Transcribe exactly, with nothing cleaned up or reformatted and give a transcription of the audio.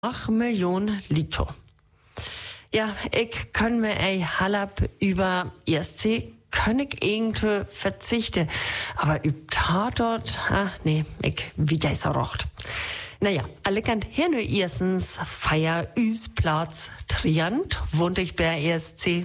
acht Millionen Liter. Ja, ich kann mir ei halb über E S C kann ich irgendwie verzichten. Aber über Tatort, ah, nee, ich weiß auch nicht. Naja, alle kann hier nur erstens Feier Üs Platz Triant, wohnt ich bei E S C.